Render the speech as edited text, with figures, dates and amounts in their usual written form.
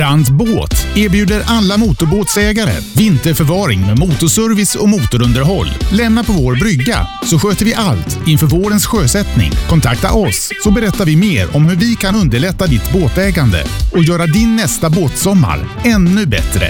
Brandt Båt erbjuder alla motorbåtsägare vinterförvaring med motorservice och motorunderhåll. Lämna på vår brygga så sköter vi allt inför vårens sjösättning. Kontakta oss så berättar vi mer om hur vi kan underlätta ditt båtägande och göra din nästa båtsommar ännu bättre.